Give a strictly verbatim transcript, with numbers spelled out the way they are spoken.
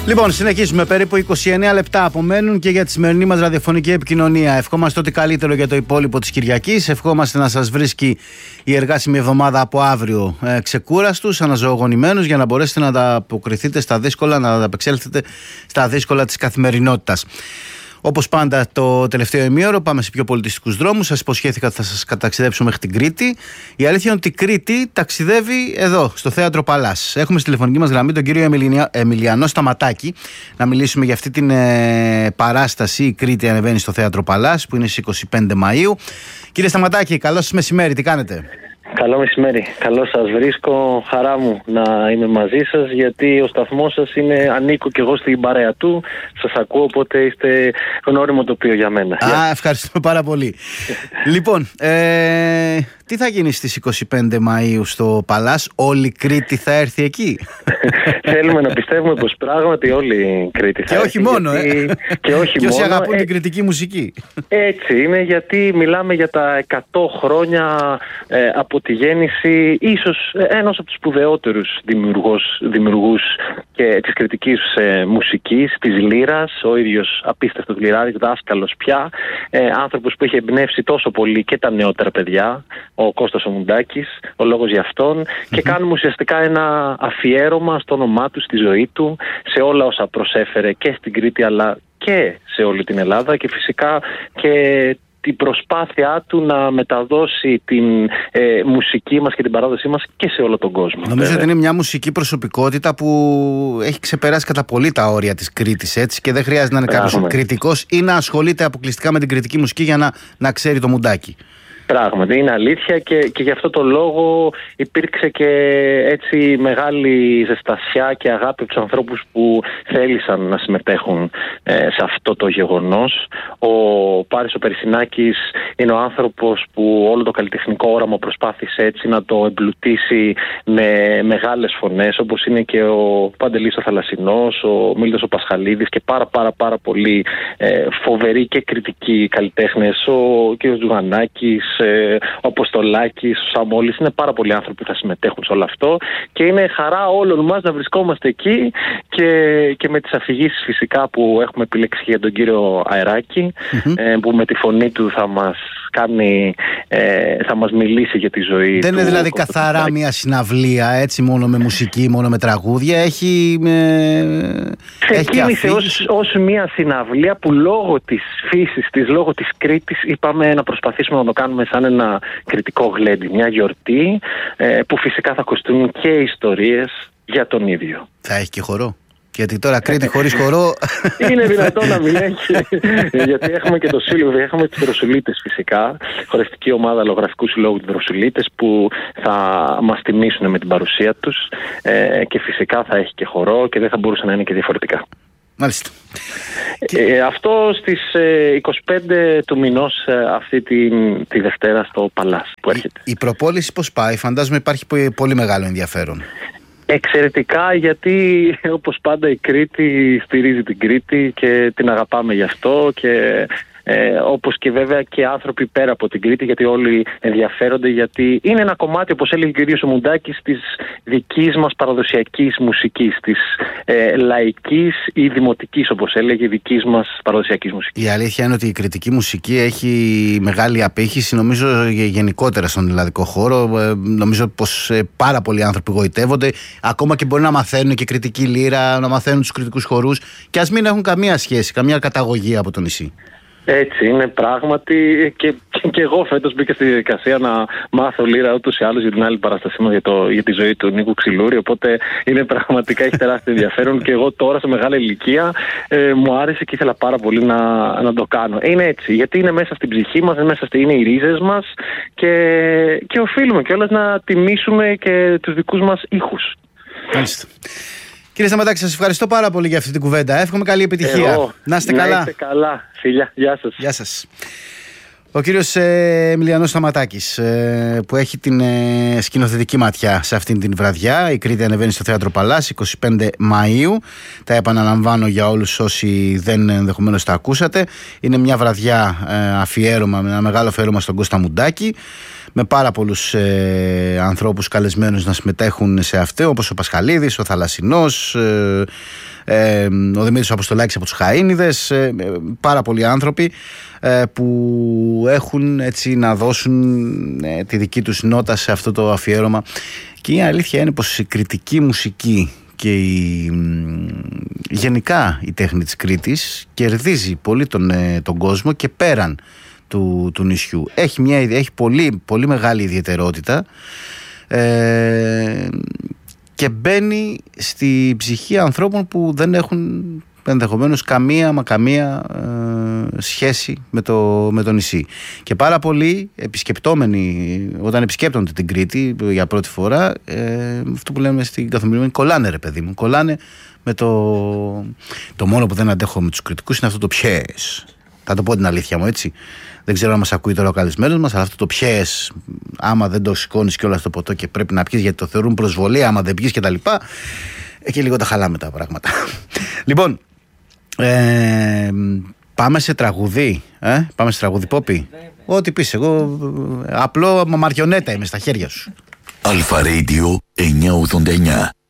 Λοιπόν, συνεχίζουμε. Περίπου είκοσι εννέα λεπτά απομένουν και για τη σημερινή μας ραδιοφωνική επικοινωνία. Ευχόμαστε ό,τι καλύτερο για το υπόλοιπο της Κυριακής. Ευχόμαστε να σας βρίσκει η εργάσιμη εβδομάδα από αύριο ε, ξεκούραστους, αναζωογονημένους, για να μπορέσετε να ανταποκριθείτε στα δύσκολα, να ανταπεξέλθετε στα δύσκολα της καθημερινότητας. Όπως πάντα, το τελευταίο ημίωρο πάμε σε πιο πολιτιστικούς δρόμους. Σας υποσχέθηκα ότι θα σας καταξιδέψω μέχρι την Κρήτη. Η αλήθεια είναι ότι η Κρήτη ταξιδεύει εδώ, στο Θέατρο Παλάς. Έχουμε στη τηλεφωνική μας γραμμή τον κύριο Εμιλια... Εμιλιανό Σταματάκη να μιλήσουμε για αυτή την ε, παράσταση. Η Κρήτη ανεβαίνει στο Θέατρο Παλάς, που είναι στις είκοσι πέντε Μαΐου. Κύριε Σταματάκη, καλό σας μεσημέρι, τι κάνετε? Καλό μεσημέρι. Καλώς σας βρίσκω. Χαρά μου να είμαι μαζί σας, γιατί ο σταθμός σας είναι, ανήκω και εγώ στην παρέα του. Σας ακούω, οπότε είστε γνώριμο τοπίο για μένα. Α, ευχαριστούμε πάρα πολύ. Λοιπόν, ε, τι θα γίνει στις είκοσι πέντε Μαΐου στο Παλάς? Όλη η Κρήτη θα έρθει εκεί? Θέλουμε να πιστεύουμε πως πράγματι όλη η Κρήτη θα και έρθει. Όχι μόνο, γιατί... ε. Και όχι και όσοι μόνο. αγαπούν ε... την κριτική μουσική. Έτσι είναι, γιατί μιλάμε για τα εκατό χρόνια ε, από τη γέννηση ίσως ένας από τους σπουδαιότερους δημιουργούς και της κριτικής ε, μουσικής, της λύρας, ο ίδιος απίστευτος λυράρης, δάσκαλος πια, ε, άνθρωπος που έχει εμπνεύσει τόσο πολύ και τα νεότερα παιδιά, ο Κώστας ο Μουντάκης, ο λόγος για αυτόν, mm-hmm. και κάνουμε ουσιαστικά ένα αφιέρωμα στο όνομά του, στη ζωή του, σε όλα όσα προσέφερε και στην Κρήτη αλλά και σε όλη την Ελλάδα, και φυσικά και την προσπάθειά του να μεταδώσει την ε, μουσική μας και την παράδοσή μας και σε όλο τον κόσμο. Νομίζω ότι είναι μια μουσική προσωπικότητα που έχει ξεπεράσει κατά πολύ τα όρια της Κρήτης, έτσι, και δεν χρειάζεται να είναι κάποιος κριτικός ή να ασχολείται αποκλειστικά με την κριτική μουσική για να, να ξέρει το Μουντάκι. Πράγματι, είναι αλήθεια, και, και γι' αυτό το λόγο υπήρξε και έτσι μεγάλη ζεστασιά και αγάπη από τους ανθρώπους που θέλησαν να συμμετέχουν ε, σε αυτό το γεγονός. Ο Πάρης ο Περισσινάκης είναι ο άνθρωπος που όλο το καλλιτεχνικό όραμα προσπάθησε έτσι να το εμπλουτίσει με μεγάλες φωνές, όπως είναι και ο Παντελής ο Θαλασσινός, ο Μίλτος ο Πασχαλίδης και πάρα πάρα πάρα πολύ ε, φοβεροί και κριτικοί καλλιτέχνες, ο κ. Τζουγανάκης, ο Αποστολάκης, ο Σαμόλης. Είναι πάρα πολλοί άνθρωποι που θα συμμετέχουν σε όλο αυτό, και είναι χαρά όλων μας να βρισκόμαστε εκεί, και, και με τις αφηγήσεις φυσικά που έχουμε επιλέξει για τον κύριο Αεράκη, mm-hmm. ε, που με τη φωνή του θα μας κάνει, ε, θα μας μιλήσει για τη ζωή. Δεν του, είναι δηλαδή καθαρά μια συναυλία, έτσι, μόνο με μουσική, μόνο με τραγούδια. Έχει, ε, ξεκίνησε ως, ως μια συναυλία που λόγω της φύσης της, λόγω της Κρήτης, είπαμε να προσπαθήσουμε να το κάνουμε σαν ένα κριτικό γλέντι, μια γιορτή ε, που φυσικά θα ακουστούν και ιστορίες για τον ίδιο. Θα έχει και χορό? Γιατί τώρα Κρήτη χωρίς χορό είναι δυνατόν να μην έχει? Γιατί έχουμε και το σύλλογο, έχουμε τις Δροσουλίτες φυσικά, χορευτική ομάδα αλλογραφικού συλλόγου της Δροσουλίτες, που θα μας τιμήσουν με την παρουσία τους, ε, και φυσικά θα έχει και χορό, και δεν θα μπορούσε να είναι και διαφορετικά. Μάλιστα. Ε, αυτό στις ε, είκοσι πέντε του μηνός, ε, αυτή τη, τη Δευτέρα στο Παλάς που έρχεται. Η, η προπόληση πώς πάει? Φαντάζομαι υπάρχει πολύ μεγάλο ενδιαφέρον. Εξαιρετικά, γιατί όπως πάντα η Κρήτη στηρίζει την Κρήτη και την αγαπάμε γι' αυτό, και ε, όπως και βέβαια και άνθρωποι πέρα από την Κρήτη, γιατί όλοι ενδιαφέρονται, γιατί είναι ένα κομμάτι, όπως έλεγε ο κ. ο Μουντάκης, της δικής μας παραδοσιακής μουσικής, της ε, λαϊκής ή δημοτικής, όπως έλεγε, δικής μας παραδοσιακής μουσικής. Η αλήθεια είναι ότι η κριτική μουσική έχει μεγάλη απήχηση, νομίζω, γενικότερα στον ελλαδικό χώρο. Ε, νομίζω πως ε, πάρα πολλοί άνθρωποι γοητεύονται, ακόμα και μπορεί να μαθαίνουν και κριτική λύρα, να μαθαίνουν τους κριτικούς χορούς, και ας μην έχουν καμία σχέση, καμία καταγωγή από το νησί. Έτσι είναι πράγματι, και, και εγώ φέτος μπήκα στη διαδικασία να μάθω λύρα ούτως ή άλλως για την άλλη παράστασή μας για, το, για τη ζωή του Νίκου Ξυλούρη, οπότε είναι πραγματικά, έχει τεράστιο ενδιαφέρον, και εγώ τώρα σε μεγάλη ηλικία ε, μου άρεσε και ήθελα πάρα πολύ να, να το κάνω. Είναι έτσι, γιατί είναι μέσα στην ψυχή μας, είναι, μέσα στη, είναι οι ρίζες μας, και, και οφείλουμε κιόλας να τιμήσουμε και τους δικούς μας ήχους. Μάλιστα. Κύριε Σταματάκη, σας ευχαριστώ πάρα πολύ για αυτή την κουβέντα. Εύχομαι καλή επιτυχία. Εγώ, να είστε να καλά. Να είστε καλά. Φιλιά. Γεια σας. Γεια σας. Ο κύριος ε, Εμιλιανός Σταματάκης, ε, που έχει την ε, σκηνοθετική ματιά σε αυτήν την βραδιά. Η Κρήτη ανεβαίνει στο Θέατρο Παλάς είκοσι πέντε Μαΐου. Τα επαναλαμβάνω για όλους όσοι δεν ενδεχομένως τα ακούσατε. Είναι μια βραδιά ε, αφιέρωμα, με ένα μεγάλο αφιέρωμα στον Κώστα Μουντάκη, με πάρα πολλούς ε, ανθρώπους καλεσμένους να συμμετέχουν σε αυτό, όπως ο Πασχαλίδης, ο Θαλασσινός, ε, ε, ο Δημήτρης Αποστολάκης από τους Χαΐνιδες, ε, πάρα πολλοί άνθρωποι ε, που έχουν έτσι να δώσουν ε, τη δική τους νότα σε αυτό το αφιέρωμα. Και η αλήθεια είναι πως η κριτική μουσική και η, γενικά η τέχνη της Κρήτης κερδίζει πολύ τον, τον κόσμο και πέραν του, του νησιού. Έχει, μια, έχει πολύ, πολύ μεγάλη ιδιαιτερότητα ε, και μπαίνει στη ψυχή ανθρώπων που δεν έχουν ενδεχομένως καμία μα καμία ε, σχέση με το, με το νησί. Και πάρα πολλοί επισκεπτόμενοι, όταν επισκέπτονται την Κρήτη για πρώτη φορά, ε, αυτό που λέμε στην καθημερινή, κολλάνε ρε παιδί μου, κολλάνε με το, το μόνο που δεν αντέχω με τους κριτικούς είναι αυτό το πιες. Θα το πω την αλήθεια μου, έτσι. Δεν ξέρω αν μας ακούει τώρα ο καλεσμένος μας, αλλά αυτό το πιες, άμα δεν το σηκώνεις κιόλας στο ποτό και πρέπει να πιεις γιατί το θεωρούν προσβολή, άμα δεν πιεις κτλ. Εκεί λίγο τα χαλάμε τα πράγματα. Λοιπόν, ε, πάμε σε τραγουδί. Ε? Πάμε σε τραγουδί πόπι. Ό,τι πεις, εγώ απλό μαριονέτα είμαι στα χέρια σου. Αλφα Radio εννιακόσια ογδόντα εννιά.